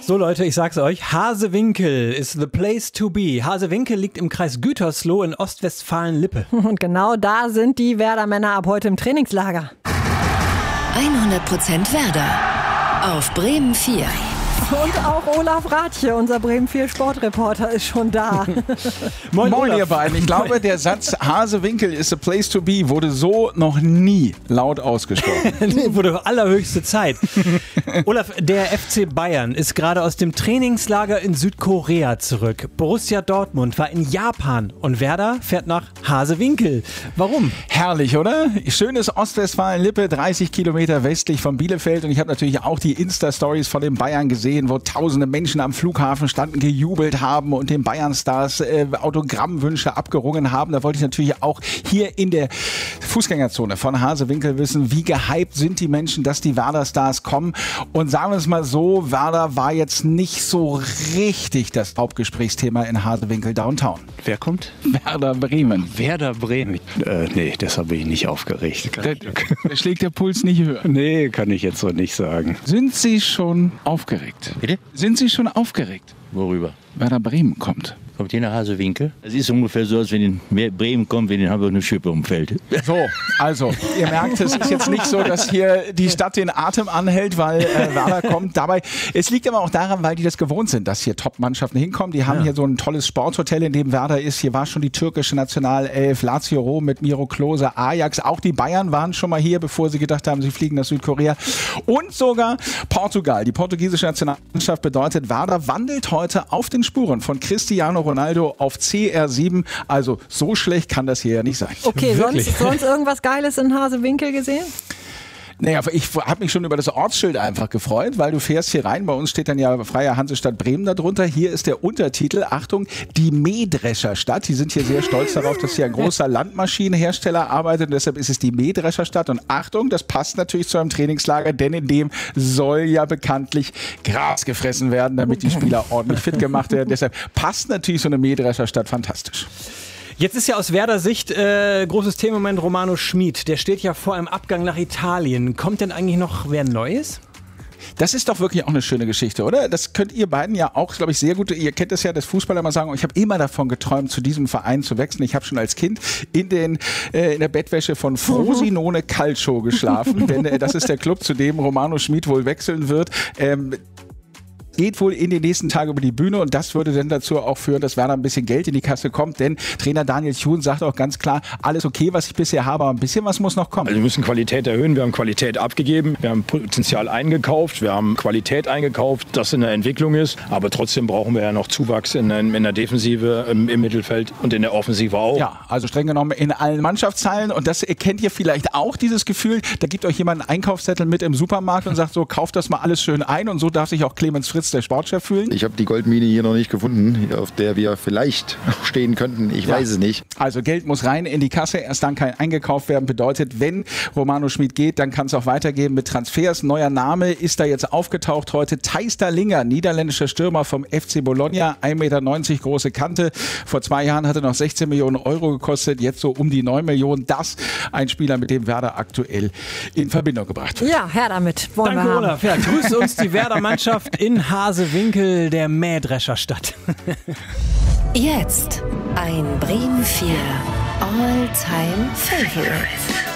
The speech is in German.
So Leute, ich sag's euch, Hasewinkel is the place to be. Hasewinkel liegt im Kreis Gütersloh in Ostwestfalen-Lippe. Und genau da sind die Werder-Männer ab heute im Trainingslager. 100% Werder auf Bremen 4. Und auch Olaf Rathje, unser Bremen 4 Sportreporter, ist schon da. Moin ihr beiden. Ich glaube, der Satz Hasewinkel is a place to be wurde so noch nie laut ausgesprochen. Nee, wurde allerhöchste Zeit. Olaf, der FC Bayern ist gerade aus dem Trainingslager in Südkorea zurück. Borussia Dortmund war in Japan und Werder fährt nach Hasewinkel. Warum? Herrlich, oder? Schönes Ostwestfalen-Lippe, 30 Kilometer westlich von Bielefeld. Und ich habe natürlich auch die Insta-Stories von den Bayern gesehen, wo tausende Menschen am Flughafen standen, gejubelt haben und den Bayern-Stars Autogrammwünsche abgerungen haben. Da wollte ich natürlich auch hier in der Fußgängerzone von Hasewinkel wissen, wie gehypt sind die Menschen, dass die Werder-Stars kommen. Und sagen wir es mal so, Werder war jetzt nicht so richtig das Hauptgesprächsthema in Hasewinkel Downtown. Wer kommt? Werder Bremen. Werder Bremen. Nee, deshalb bin ich nicht aufgeregt. Da schlägt der Puls nicht höher. Nee, kann ich jetzt so nicht sagen. Sind Sie schon aufgeregt? Bitte? Sind Sie schon aufgeregt? Worüber? Werder Bremen kommt. Kommt hier nach Hasewinkel? Es ist ungefähr so, als wenn in Bremen kommt, wenn in Hamburg eine Schippe umfällt. So, also, ihr merkt, es ist jetzt nicht so, dass hier die Stadt den Atem anhält, weil Werder kommt. Dabei, es liegt aber auch daran, weil die das gewohnt sind, dass hier Top-Mannschaften hinkommen. Die haben hier so ein tolles Sporthotel, in dem Werder ist. Hier war schon die türkische Nationalelf, Lazio Rom mit Miro Klose, Ajax. Auch die Bayern waren schon mal hier, bevor sie gedacht haben, sie fliegen nach Südkorea. Und sogar Portugal. Die portugiesische Nationalmannschaft bedeutet, Werder wandelt heute auf den Spuren von Cristiano Ronaldo auf CR7. Also so schlecht kann das hier ja nicht sein. Okay, sonst irgendwas Geiles in Hasewinkel gesehen? Naja, ich habe mich schon über das Ortsschild einfach gefreut, weil du fährst hier rein. Bei uns steht dann ja Freie Hansestadt Bremen darunter. Hier ist der Untertitel, Achtung, die Mähdrescherstadt. Die sind hier sehr stolz darauf, dass hier ein großer Landmaschinenhersteller arbeitet. Und deshalb ist es die Mähdrescherstadt. Und Achtung, das passt natürlich zu einem Trainingslager, denn in dem soll ja bekanntlich Gras gefressen werden, damit die Spieler ordentlich fit gemacht werden. Deshalb passt natürlich so eine Mähdrescherstadt fantastisch. Jetzt ist ja aus Werder Sicht großes Thema im Moment Romano Schmid. Der steht ja vor einem Abgang nach Italien. Kommt denn eigentlich noch wer Neues? Das ist doch wirklich auch eine schöne Geschichte, oder? Das könnt ihr beiden ja auch, glaube ich, sehr gut. Ihr kennt das ja, dass Fußballer immer sagen, ich habe immer davon geträumt, zu diesem Verein zu wechseln. Ich habe schon als Kind in der Bettwäsche von Frosinone Calcio geschlafen, denn das ist der Club, zu dem Romano Schmid wohl wechseln wird. Geht wohl in den nächsten Tagen über die Bühne und das würde dann dazu auch führen, dass Werder ein bisschen Geld in die Kasse kommt, denn Trainer Daniel Thun sagt auch ganz klar, alles okay, was ich bisher habe, aber ein bisschen was muss noch kommen. Also wir müssen Qualität erhöhen, wir haben Qualität abgegeben, wir haben Potenzial eingekauft, wir haben Qualität eingekauft, das in der Entwicklung ist, aber trotzdem brauchen wir ja noch Zuwachs in der Defensive, im Mittelfeld und in der Offensive auch. Ja, also streng genommen in allen Mannschaftsteilen und das kennt ihr vielleicht auch, dieses Gefühl, da gibt euch jemand einen Einkaufszettel mit im Supermarkt und sagt so, kauft das mal alles schön ein und so darf sich auch Clemens Fritz, der Sportchef, fühlen. Ich habe die Goldmine hier noch nicht gefunden, auf der wir vielleicht stehen könnten. Ich weiß es nicht. Also Geld muss rein in die Kasse, erst dann kann eingekauft werden. Bedeutet, wenn Romano Schmid geht, dann kann es auch weitergehen mit Transfers. Neuer Name ist da jetzt aufgetaucht heute. Thijs Dallinga, niederländischer Stürmer vom FC Bologna, 1,90 Meter große Kante. Vor 2 Jahren hat er noch 16 Millionen Euro gekostet, jetzt so um die 9 Millionen. Das ein Spieler, mit dem Werder aktuell in Verbindung gebracht wird. Ja, her damit. Danke, Olaf. Ja, grüß uns die Werder-Mannschaft in Hasewinkel, der Mähdrescherstadt. Jetzt ein Bremen 4 All-Time Favorite.